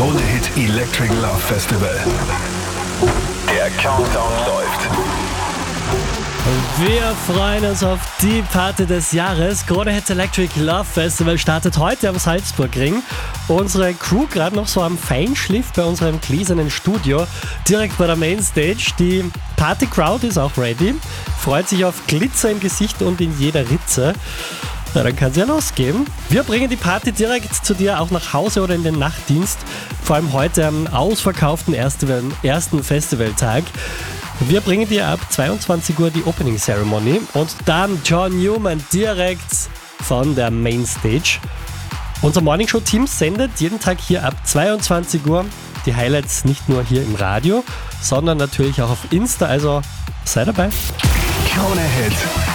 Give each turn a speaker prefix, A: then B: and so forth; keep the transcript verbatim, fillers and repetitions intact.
A: Krone Hit Electric Love Festival. Der Countdown läuft.
B: Wir freuen uns auf die Party des Jahres. Krone Hit Electric Love Festival startet heute am Salzburgring. Unsere Crew gerade noch so am Feinschliff bei unserem gläsernen Studio, direkt bei der Mainstage. Die Party-Crowd ist auch ready, freut sich auf Glitzer im Gesicht und in jeder Ritze. Na, dann kann es ja losgehen. Wir bringen die Party direkt zu dir auch nach Hause oder in den Nachtdienst. Vor allem heute am ausverkauften ersten Festivaltag. Wir bringen dir ab zweiundzwanzig Uhr die Opening Ceremony und dann John Newman direkt von der Mainstage. Unser Morningshow-Team sendet jeden Tag hier ab zweiundzwanzig Uhr die Highlights nicht nur hier im Radio, sondern natürlich auch auf Insta, also sei dabei.
A: Krone Hit